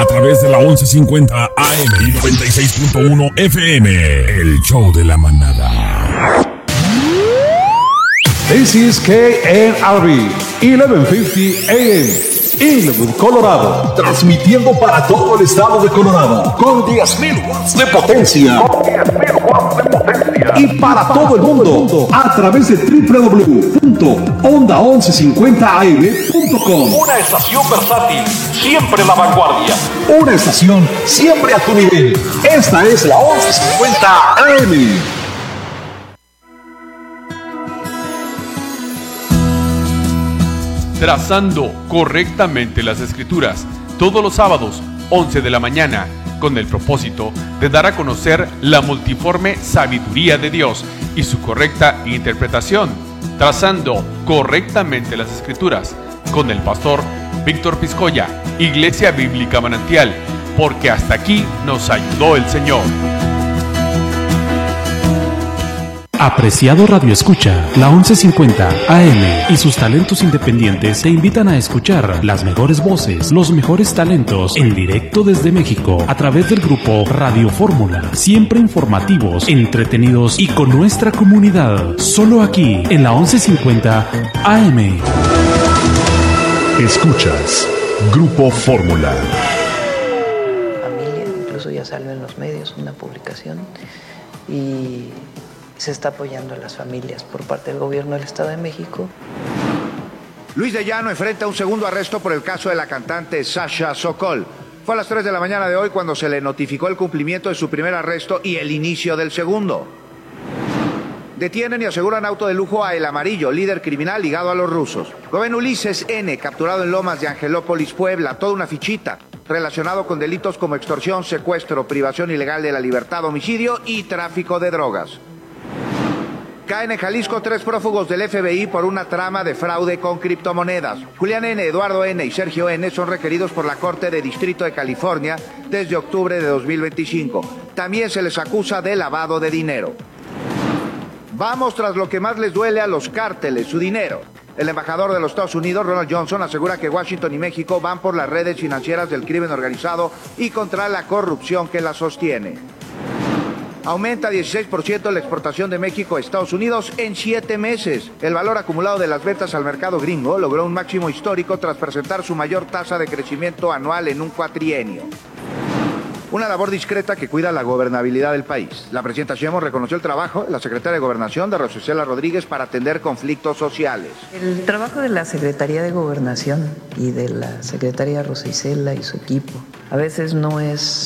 través de la 1150 AM y 96.1 FM. El show de la manada. This is KNRB 1150 AM, Inglewood, Colorado. Transmitiendo para todo el estado de Colorado con 10,000 watts de potencia. Y para todo el mundo a través de www.onda1150am.com. Una estación versátil, siempre la vanguardia. Una estación siempre a tu nivel. Esta es la 1150 AM. Trazando correctamente las escrituras, todos los sábados, 11 de la mañana, con el propósito de dar a conocer la multiforme sabiduría de Dios y su correcta interpretación. Trazando correctamente las escrituras, con el pastor Víctor Piscoya, Iglesia Bíblica Manantial, porque hasta aquí nos ayudó el Señor. Apreciado Radio Escucha, la 1150 AM y sus talentos independientes te invitan a escuchar las mejores voces, los mejores talentos en directo desde México a través del grupo Radio Fórmula, siempre informativos, entretenidos y con nuestra comunidad, solo aquí en la 1150 AM. Escuchas Grupo Fórmula. Familia, incluso ya salió en los medios una publicación y se está apoyando a las familias por parte del gobierno del Estado de México. Luis de Llano enfrenta un segundo arresto por el caso de la cantante Sasha Sokol. Fue a las 3 de la mañana de hoy cuando se le notificó el cumplimiento de su primer arresto y el inicio del segundo. Detienen y aseguran auto de lujo a El Amarillo, líder criminal ligado a los rusos. Joven Ulises N., capturado en Lomas de Angelópolis, Puebla, toda una fichita, relacionado con delitos como extorsión, secuestro, privación ilegal de la libertad, homicidio y tráfico de drogas. Caen en Jalisco 3 prófugos del FBI por una trama de fraude con criptomonedas. Julián N., Eduardo N. y Sergio N. son requeridos por la Corte de Distrito de California desde octubre de 2025. También se les acusa de lavado de dinero. Vamos tras lo que más les duele a los cárteles, su dinero. El embajador de los Estados Unidos, Ronald Johnson, asegura que Washington y México van por las redes financieras del crimen organizado y contra la corrupción que la sostiene. Aumenta 16% la exportación de México a Estados Unidos en 7 meses. El valor acumulado de las ventas al mercado gringo logró un máximo histórico tras presentar su mayor tasa de crecimiento anual en un cuatrienio. Una labor discreta que cuida la gobernabilidad del país. La presidenta Sheinbaum reconoció el trabajo de la secretaria de Gobernación, de Rosa Isela Rodríguez, para atender conflictos sociales. El trabajo de la Secretaría de Gobernación y de la secretaria Rosa Isela y su equipo a veces no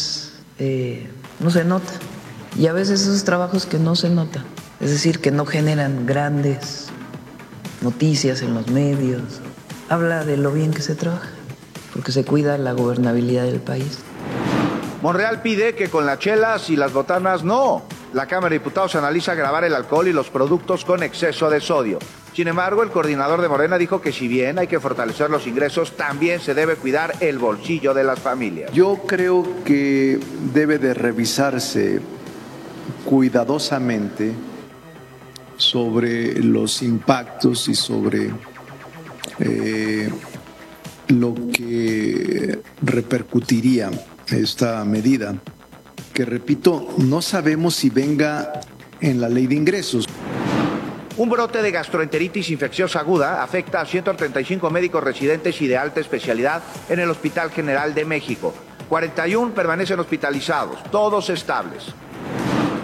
se nota. Y a veces esos trabajos que no se notan, es decir, que no generan grandes noticias en los medios, habla de lo bien que se trabaja, porque se cuida la gobernabilidad del país. Monreal pide que con las chelas y las botanas no. La Cámara de Diputados analiza gravar el alcohol y los productos con exceso de sodio. Sin embargo, el coordinador de Morena dijo que si bien hay que fortalecer los ingresos, también se debe cuidar el bolsillo de las familias. Yo creo que debe de revisarse cuidadosamente sobre los impactos y sobre lo que repercutiría esta medida, que repito, no sabemos si venga en la ley de ingresos. Un brote de gastroenteritis infecciosa aguda afecta a 135 médicos residentes y de alta especialidad en el Hospital General de México. 41 permanecen hospitalizados, todos estables.